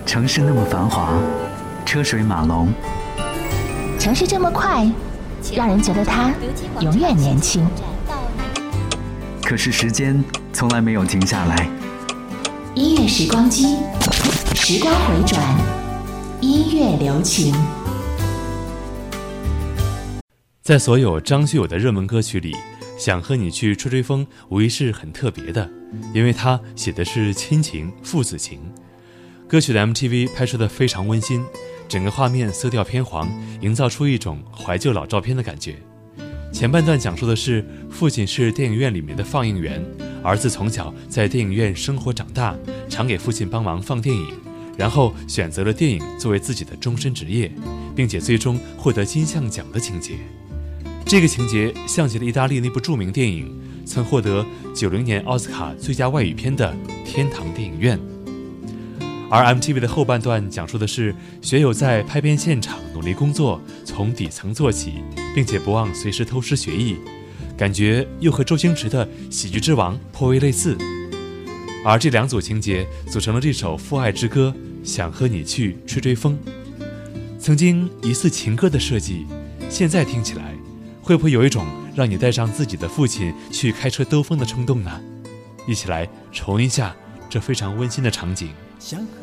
城市那么繁华，车水马龙， 城市这么快，让人觉得它永远年轻。 可是时间从来没有停下来。 音乐时光机，时光回转，音乐留情。 在所有张学友的热门歌曲里，想和你去吹吹风无疑是很特别的，因为他写的是亲情、父子情。歌曲的 MTV 拍摄的非常温馨，整个画面色调偏黄，营造出一种怀旧老照片的感觉。前半段讲述的是父亲是电影院里面的放映员，儿子从小在电影院生活长大，常给父亲帮忙放电影，然后选择了电影作为自己的终身职业，并且最终获得金像奖的情节。这个情节像极了意大利那部著名电影，曾获得90年奥斯卡最佳外语片的《天堂电影院》。而 MTV 的后半段讲述的是学友在拍片现场努力工作，从底层做起，并且不忘随时偷师学艺，感觉又和周星驰的《喜剧之王》颇为类似。而这两组情节组成了这首父爱之歌《想和你去吹吹风》。曾经疑似情歌的设计，现在听起来会不会有一种让你带上自己的父亲去开车兜风的冲动呢？一起来重温一下这非常温馨的场景。